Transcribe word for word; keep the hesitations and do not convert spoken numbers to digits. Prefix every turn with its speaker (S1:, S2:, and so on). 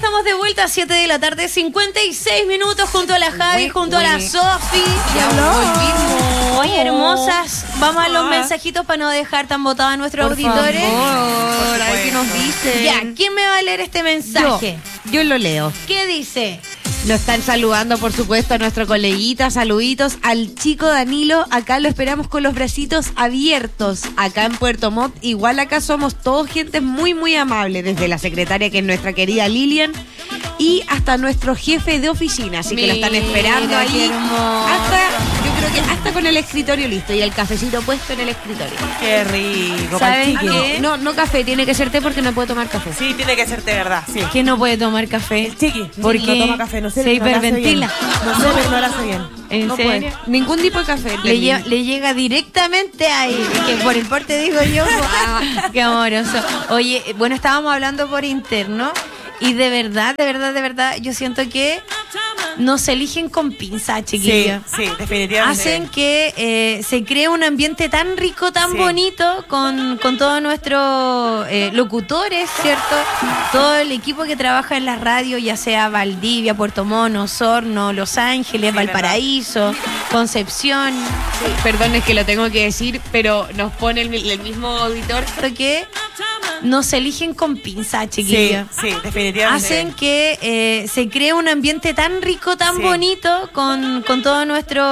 S1: estamos de vuelta a siete de la tarde, cincuenta y seis minutos junto a la Javi, junto a la Sofi.
S2: Ya volvimos.
S1: Oye, hermosas, vamos a los mensajitos para no dejar tan botados a nuestros
S2: Por
S1: auditores.
S2: favor, a ver qué nos dicen.
S1: Ya, ¿quién me va a leer este mensaje?
S2: Yo, yo lo leo.
S1: ¿Qué dice?
S2: Nos están saludando, por supuesto, a nuestro coleguita. Saluditos al chico Danilo. Acá lo esperamos con los bracitos abiertos. Acá en Puerto Montt. Igual acá somos todos gente muy, muy amable. Desde la secretaria, que es nuestra querida Lilian, y hasta nuestro jefe de oficina. Así que lo están esperando ahí. Hasta, yo creo que hasta con el escritorio listo y el cafecito puesto en el escritorio.
S3: Qué rico.
S1: ¿Saben
S3: Chiqui.
S1: qué?
S2: No, no café, tiene que ser té porque no puedo tomar café.
S3: Sí, tiene que ser de verdad, sí.
S1: ¿Quién no puede tomar café?
S3: Chiqui,
S1: ¿Por
S3: no
S1: qué?
S3: toma café, no sé.
S1: Se
S3: no lo hace
S1: hiperventila.
S3: bien. No sé, pero no lo hace bien.
S1: ¿En
S3: No
S1: serio?
S3: puede.
S2: Ningún tipo de café.
S1: Le, lle- le llega directamente ahí, que por el porte digo yo, ah, qué amoroso. Oye, bueno, estábamos hablando por interno y de verdad, de verdad, de verdad, yo siento que nos eligen con pinza,
S3: Sí,
S1: chiquillos.
S3: sí, definitivamente.
S1: Hacen que eh, se cree un ambiente tan rico, tan
S3: Sí.
S1: bonito con, con todos nuestros eh, locutores, ¿cierto? Todo el equipo que trabaja en la radio, ya sea Valdivia, Puerto Montt, Osorno, Los Ángeles,
S3: Sí,
S1: Valparaíso, Concepción.
S2: Perdón, es que lo tengo que decir, pero nos pone el, el mismo auditor.
S1: Que nos eligen con pinza,
S3: Sí,
S1: chiquillos.
S3: sí, definitivamente.
S1: Hacen que eh, se cree un ambiente tan rico, tan
S3: Sí.
S1: bonito con, con todo nuestro